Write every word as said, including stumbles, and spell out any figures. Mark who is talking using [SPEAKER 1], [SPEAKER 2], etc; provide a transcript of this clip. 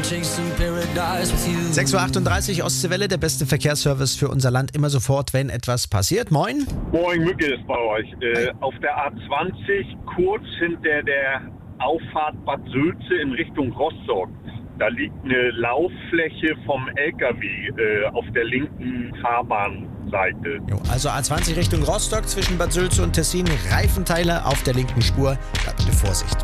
[SPEAKER 1] sechs Uhr achtunddreißig, Ostseewelle, der beste Verkehrsservice für unser Land, immer sofort, wenn etwas passiert. Moin.
[SPEAKER 2] Moin, Mücke ist bei euch. Äh, auf der A zwanzig, kurz hinter der Auffahrt Bad Sülze in Richtung Rostock. Da liegt eine Lauffläche vom L K W äh, auf der linken Fahrbahnseite.
[SPEAKER 1] Jo, also A zwanzig Richtung Rostock zwischen Bad Sülze und Tessin, Reifenteile auf der linken Spur. Da bitte Vorsicht.